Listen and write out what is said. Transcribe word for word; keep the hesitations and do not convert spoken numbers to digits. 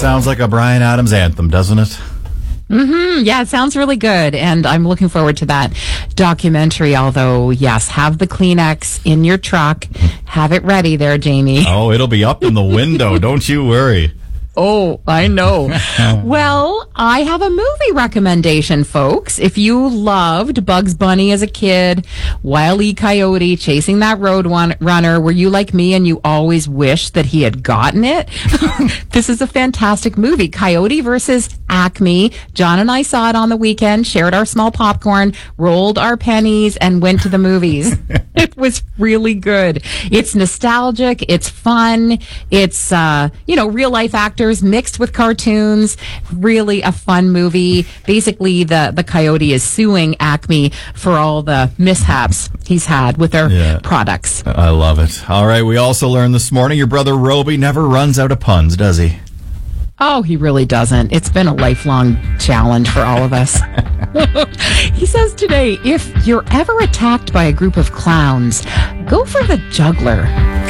sounds like a Bryan Adams anthem, doesn't it? Mm-hmm. Yeah, it sounds really good. And I'm looking forward to that documentary. Although, yes, have the Kleenex in your truck. Have it ready there, Jamie. Oh, it'll be up in the window. Don't you worry. Oh, I know. Well, I have a movie recommendation, folks. If you loved Bugs Bunny as a kid, Wile E. Coyote chasing that road one, runner, were you like me and you always wished that he had gotten it? This is a fantastic movie. Coyote versus Acme. John and I saw it on the weekend, shared our small popcorn, rolled our pennies, and went to the movies. It was really good. It's nostalgic. It's fun. It's, uh, you know, real life actors mixed with cartoons. Really a fun movie. Basically, the, the coyote is suing Acme for all the mishaps he's had with their yeah. products. I love it. All right. We also learned this morning your brother Roby never runs out of puns, does he? Oh, he really doesn't. It's been a lifelong challenge for all of us. He says today, if you're ever attacked by a group of clowns, go for the juggler.